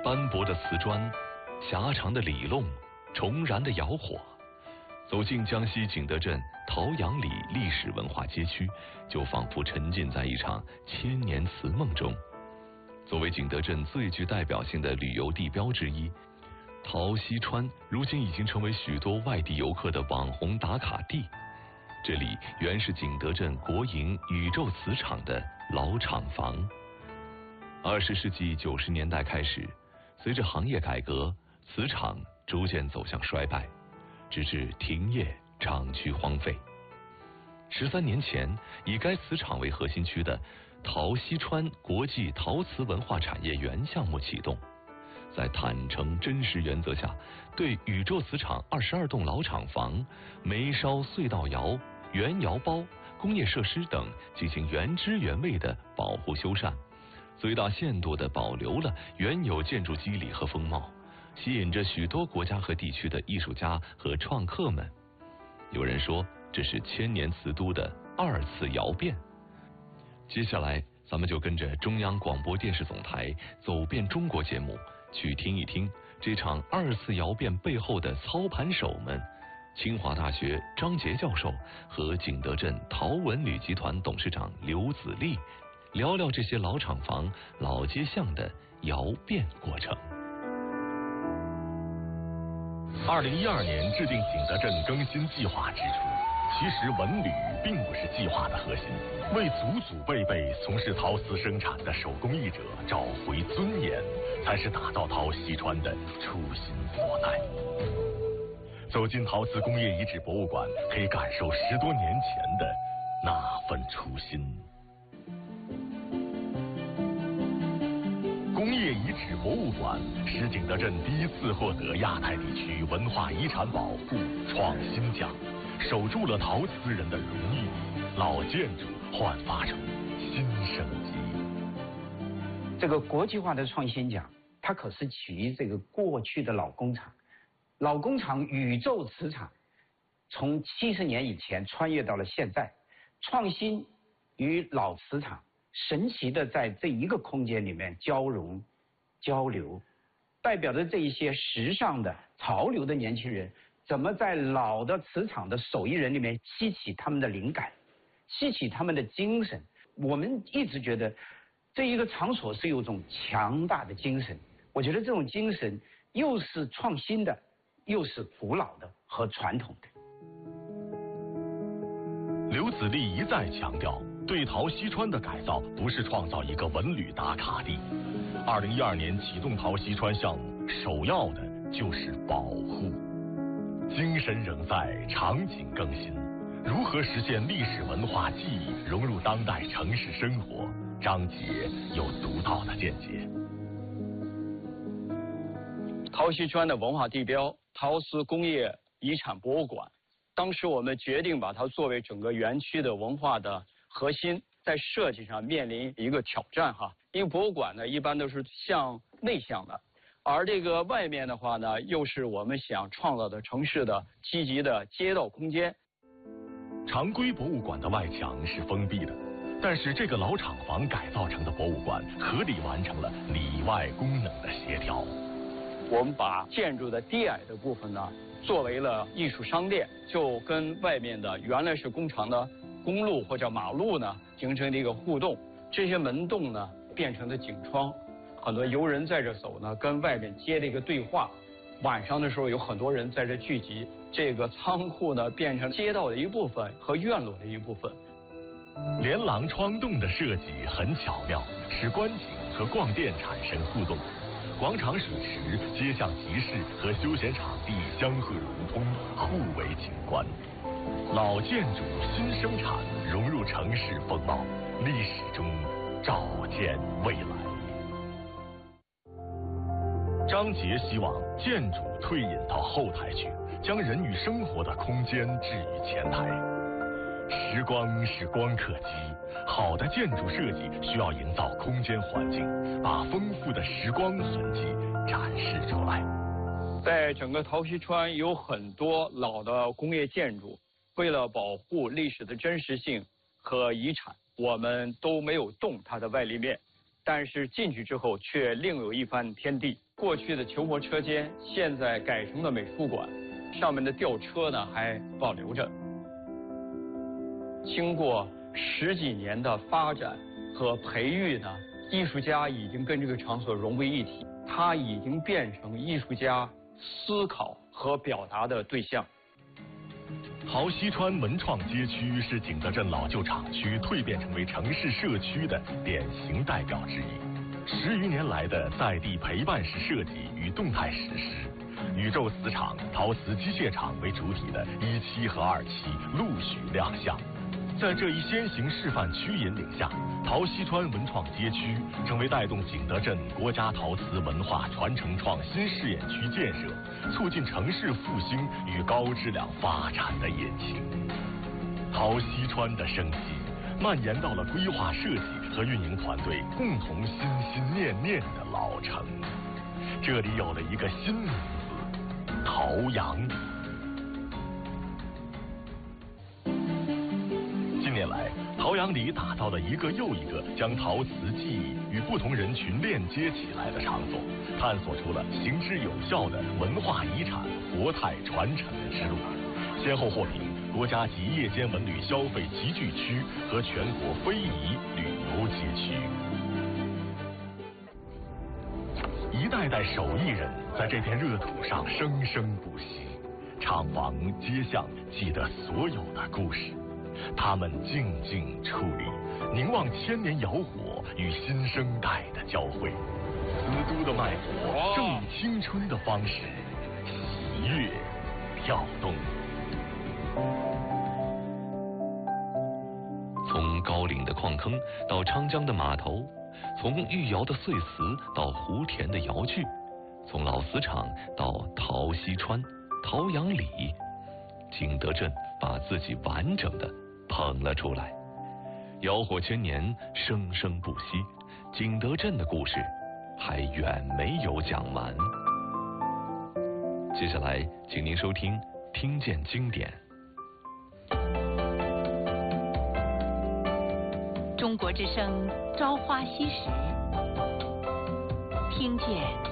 斑驳的瓷砖，狭长的里弄，重燃的窑火。走进江西景德镇陶阳里历史文化街区，就仿佛沉浸在一场千年瓷梦中。作为景德镇最具代表性的旅游地标之一，陶溪川如今已经成为许多外地游客的网红打卡地。这里原是景德镇国营宇宙瓷厂的老厂房。20世纪90年代开始，随着行业改革，瓷厂逐渐走向衰败，直至停业，厂区荒废。13年前，以该瓷厂为核心区的陶溪川国际陶瓷文化产业园项目启动，在坦诚真实原则下，对宇宙瓷厂22栋老厂房、煤烧隧道窑、原窑包、工业设施等进行原汁原味的保护修缮，最大限度地保留了原有建筑肌理和风貌，吸引着许多国家和地区的艺术家和创客们。有人说，这是千年瓷都的2次窑变。接下来，咱们就跟着中央广播电视总台走遍中国节目，去听一听这场2次窑变背后的操盘手们。清华大学张杰教授和景德镇陶文旅集团董事长刘子立聊聊这些老厂房、老街巷的窑变过程。 2012年制定景德镇更新计划之初，其实文旅并不是计划的核心，为祖祖辈辈从事陶瓷生产的手工艺者找回尊严，才是打造陶溪川的初心所在。走进陶瓷工业遗址博物馆，可以感受10多年前的那份初心。工业遗址博物馆是景德镇第一次获得亚太地区文化遗产保护创新奖，守住了陶瓷人的荣誉，老建筑焕发出新生机。 这个国际化的创新奖，它可是起于这个过去的老工厂。老工厂宇宙瓷厂从70年以前穿越到了现在，创新与老瓷厂神奇的在这一个空间里面交融交流，代表着这一些时尚的潮流的年轻人怎么在老的瓷厂的手艺人里面吸起他们的灵感，吸起他们的精神。我们一直觉得这一个场所是有一种强大的精神，我觉得这种精神又是创新的，又是古老的和传统的。 刘子立一再强调，对陶溪川的改造不是创造一个文旅打卡地。2012年启动陶溪川项目，首要的就是保护。精神仍在，场景更新。如何实现历史文化记忆融入当代城市生活？张杰有独到的见解。 陶溪川的文化地标陶瓷工业遗产博物馆，当时我们决定把它作为整个园区的文化的核心，在设计上面临一个挑战哈。因为博物馆呢一般都是向内向的，而这个外面的话呢，又是我们想创造的城市的积极的街道空间。 常规博物馆的外墙是封闭的，但是这个老厂房改造成的博物馆合理完成了里外功能的协调。 我们把建筑的低矮的部分呢作为了艺术商店，就跟外面的原来是工厂的公路或者马路呢形成了一个互动。这些门洞呢变成了景窗，很多游人在这走呢，跟外面接了一个对话。晚上的时候有很多人在这聚集，这个仓库呢变成街道的一部分和院落的一部分。 连廊窗洞的设计很巧妙，使观景和逛店产生互动。广场水池、街巷集市和休闲场地相互融通，互为景观。老建筑新生产融入城市风貌，历史中照见未来。张杰希望建筑退隐到后台去，将人与生活的空间置于前台。时光是光刻机，好的建筑设计需要营造空间环境，把丰富的时光痕迹展示出来。 在整个陶溪川有很多老的工业建筑，为了保护历史的真实性和遗产，我们都没有动它的外立面， 但是进去之后却另有一番天地。过去的囚魔车间现在改成了美术馆，上面的吊车呢还保留着。经过10几年的发展和培育呢，艺术家已经跟这个场所融为一体，它已经变成艺术家思考和表达的对象。 陶溪川文创街区是景德镇老旧厂区蜕变成为城市社区的典型代表之一。10余年来的在地陪伴式设计与动态实施，宇宙磁场、陶瓷机械厂为主体的1期和2期陆续亮相。在这一先行示范区引领下，陶溪川文创街区成为带动景德镇国家陶瓷文化传承创新试验区建设，促进城市复兴与高质量发展的引擎。陶溪川的生机蔓延到了规划设计和运营团队共同心心念念的老城。这里有了一个新名字——陶阳里。近年来，陶阳里打造了一个又一个将陶瓷技艺与不同人群链接起来的场所，探索出了行之有效的文化遗产活态传承的之路，先后获评国家级夜间文旅消费集聚区和全国非遗旅游街区。一代代手艺人在这片热土上生生不息，厂房街巷记得所有的故事。他们静静矗立，凝望千年窑火与新生代的交汇。瓷都的脉搏，正以青春的方式喜悦跳动。 从高岭的矿坑到昌江的码头，从御窑的碎瓷到湖田的窑具，从老瓷厂到陶溪川、陶阳里，景德镇把自己完整的捧了出来。窑火千年，生生不息，景德镇的故事还远没有讲完。接下来请您收听听见经典。 中国之声《朝花夕拾》，听见